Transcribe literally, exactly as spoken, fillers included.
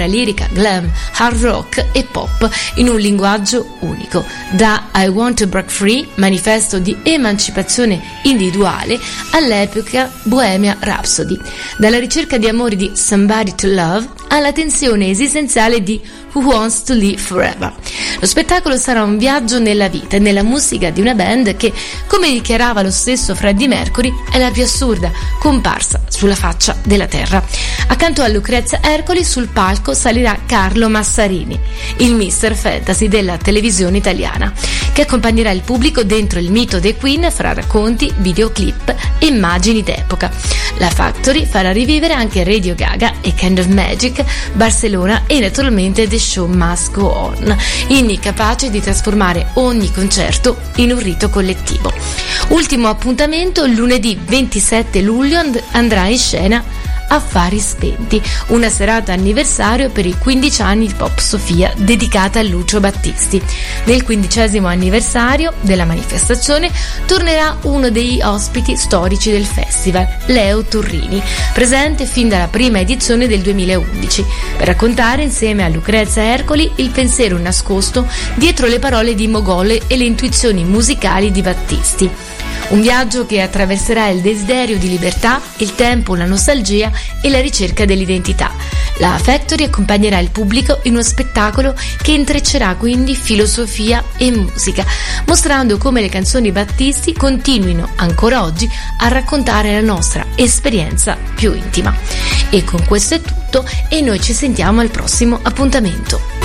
tra lirica, glam, hard rock e pop in un linguaggio unico. Da I Want to Break Free, manifesto di emancipazione individuale, all'epica Bohemian Rhapsody. Dalla ricerca di amore di Somebody to Love alla tensione esistenziale di Who Wants to Live Forever. Lo spettacolo sarà un viaggio nella vita e nella musica di una band che, come dichiarava lo stesso Freddie Mercury, è la più assurda comparsa sulla faccia della terra. Accanto a Lucrezia Ercoli sul palco salirà Carlo Massarini, il mister Fantasy della televisione italiana, che accompagnerà il pubblico dentro il mito dei Queen fra racconti, videoclip e immagini d'epoca. La Factory farà rivivere anche Radio Gaga e Kind of Magic, Barcellona e naturalmente The Show Must Go On, inni capaci di trasformare ogni concerto in un rito collettivo. Ultimo appuntamento, lunedì ventisette luglio and- andrà in scena Affari Spenti, una serata anniversario per i quindici anni di Pop Sofia dedicata a Lucio Battisti. Nel quindicesimo anniversario della manifestazione tornerà uno degli ospiti storici del festival, Leo Turrini, presente fin dalla prima edizione del duemilaundici, per raccontare insieme a Lucrezia Ercoli il pensiero nascosto dietro le parole di Mogol e le intuizioni musicali di Battisti. Un viaggio che attraverserà il desiderio di libertà, il tempo, la nostalgia e la ricerca dell'identità. La Factory accompagnerà il pubblico in uno spettacolo che intreccerà quindi filosofia e musica, mostrando come le canzoni Battisti continuino ancora oggi a raccontare la nostra esperienza più intima. E con questo è tutto e noi ci sentiamo al prossimo appuntamento.